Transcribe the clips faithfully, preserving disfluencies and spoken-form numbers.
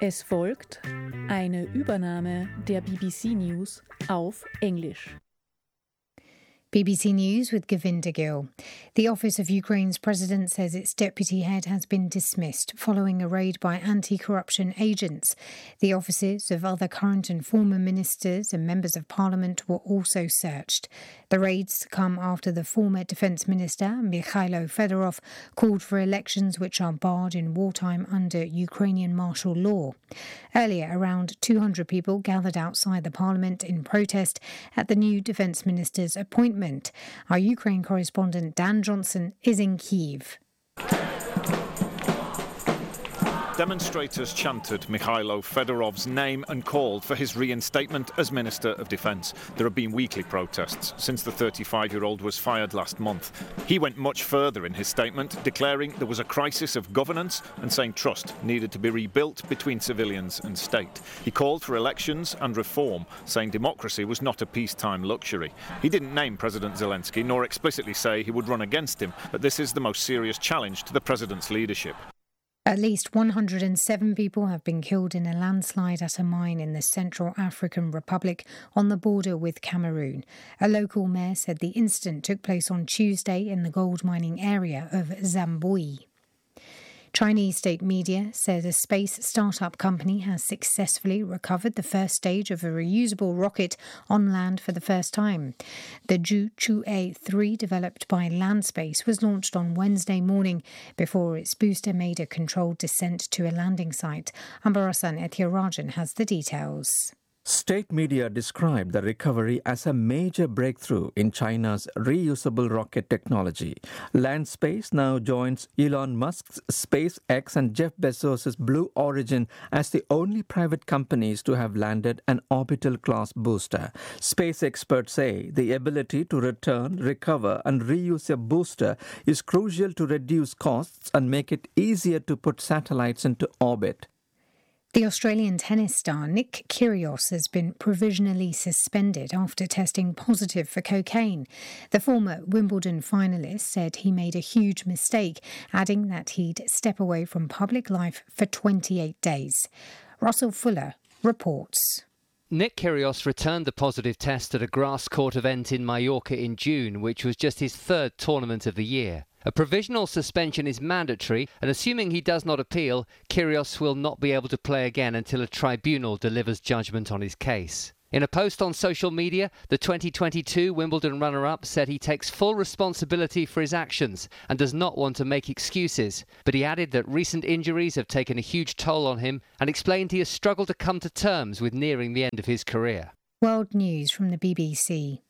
Es folgt eine Übernahme der B B C News auf Englisch. B B C News with Govinda Gill. The office of Ukraine's president says its deputy head has been dismissed following a raid by anti-corruption agents. The offices of other current and former ministers and members of parliament were also searched. The raids come after the former defence minister, Mikhailo Fedorov, called for elections which are barred in wartime under Ukrainian martial law. Earlier, around two hundred people gathered outside the parliament in protest at the new defence minister's appointment. Our Ukraine correspondent Dan Johnson is in Kyiv. Demonstrators chanted Mikhailo Fedorov's name and called for his reinstatement as Minister of Defence. There have been weekly protests since the thirty-five-year-old was fired last month. He went much further in his statement, declaring there was a crisis of governance and saying trust needed to be rebuilt between civilians and state. He called for elections and reform, saying democracy was not a peacetime luxury. He didn't name President Zelensky nor explicitly say he would run against him, but this is the most serious challenge to the president's leadership. At least one hundred seven people have been killed in a landslide at a mine in the Central African Republic on the border with Cameroon. A local mayor said the incident took place on Tuesday in the gold mining area of Zambui. Chinese state media said a space startup company has successfully recovered the first stage of a reusable rocket on land for the first time. The Zhu three, developed by Landspace, was launched on Wednesday morning before its booster made a controlled descent to a landing site. Ambarasan Ethirajan has the details. State media described the recovery as a major breakthrough in China's reusable rocket technology. Landspace now joins Elon Musk's SpaceX and Jeff Bezos' Blue Origin as the only private companies to have landed an orbital-class booster. Space experts say the ability to return, recover and reuse a booster is crucial to reduce costs and make it easier to put satellites into orbit. The Australian tennis star Nick Kyrgios has been provisionally suspended after testing positive for cocaine. The former Wimbledon finalist said he made a huge mistake, adding that he'd step away from public life for twenty-eight days. Russell Fuller reports. Nick Kyrgios returned the positive test at a grass court event in Mallorca in June, which was just his third tournament of the year. A provisional suspension is mandatory, and assuming he does not appeal, Kyrgios will not be able to play again until a tribunal delivers judgment on his case. In a post on social media, the twenty twenty-two Wimbledon runner-up said he takes full responsibility for his actions and does not want to make excuses, but he added that recent injuries have taken a huge toll on him and explained he has struggled to come to terms with nearing the end of his career. World News from the B B C.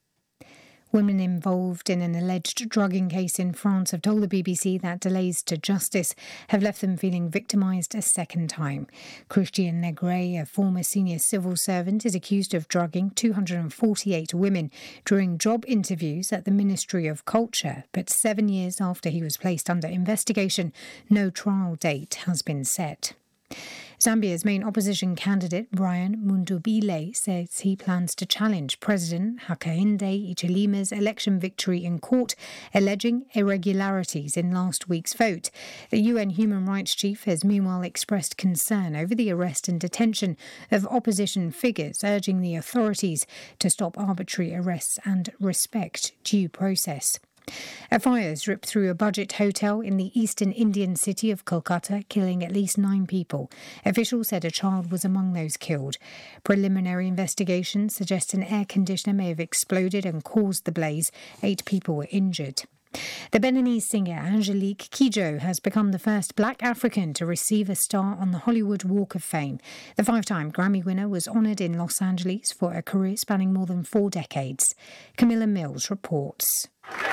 Women involved in an alleged drugging case in France have told the B B C that delays to justice have left them feeling victimised a second time. Christian Negret, a former senior civil servant, is accused of drugging two hundred forty-eight women during job interviews at the Ministry of Culture, but seven years after he was placed under investigation, no trial date has been set. Zambia's main opposition candidate, Brian Mundubile, says he plans to challenge President Hakainde Hichilema's election victory in court, alleging irregularities in last week's vote. The U N human rights chief has meanwhile expressed concern over the arrest and detention of opposition figures, urging the authorities to stop arbitrary arrests and respect due process. A fire has ripped through a budget hotel in the eastern Indian city of Kolkata, killing at least nine people. Officials said a child was among those killed. Preliminary investigations suggest an air conditioner may have exploded and caused the blaze. Eight people were injured. The Beninese singer Angelique Kidjo has become the first black African to receive a star on the Hollywood Walk of Fame. The five-time Grammy winner was honoured in Los Angeles for a career spanning more than four decades. Camilla Mills reports.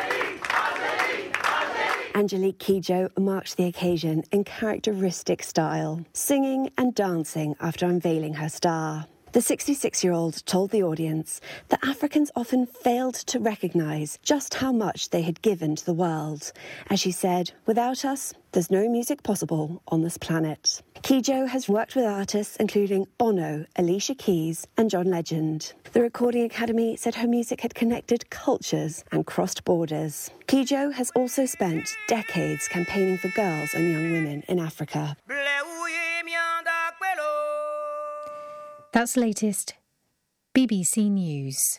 Angelique Kidjo marked the occasion in characteristic style, singing and dancing after unveiling her star. The sixty-six-year-old told the audience that Africans often failed to recognise just how much they had given to the world. As she said, without us, there's no music possible on this planet. Kidjo has worked with artists including Bono, Alicia Keys and John Legend. The Recording Academy said her music had connected cultures and crossed borders. Kidjo has also spent decades campaigning for girls and young women in Africa. That's the latest B B C News.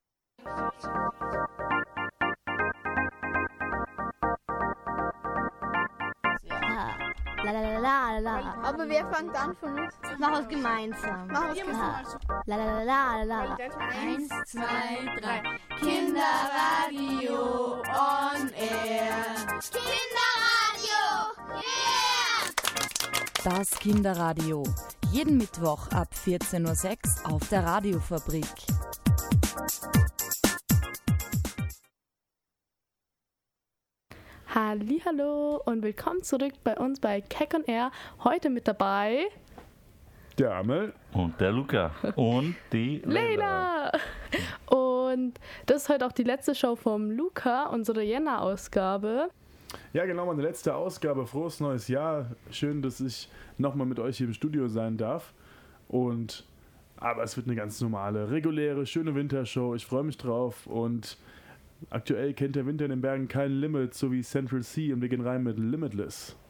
La la la la la. Aber wer fängt an von uns? Machen wir es gemeinsam. Machen wir es gemeinsam. La la la la la. Eins, zwei, drei. Kinderradio on air. Kinderradio, yeah! Das Kinderradio. Jeden Mittwoch ab vierzehn Uhr sechs auf der Radiofabrik. Hallihallo und willkommen zurück bei uns bei Keck on Air. Heute mit dabei der Amel und der Luca und die Leila. Und das ist heute auch die letzte Show vom Luca, unsere Jänner-Ausgabe. Ja, genau, meine letzte Ausgabe. Frohes neues Jahr. Schön, dass ich nochmal mit euch hier im Studio sein darf. Und aber es wird eine ganz normale, reguläre, schöne Wintershow. Ich freue mich drauf und aktuell kennt der Winter in den Bergen kein Limit, so wie Central Sea, und wir gehen rein mit Limitless.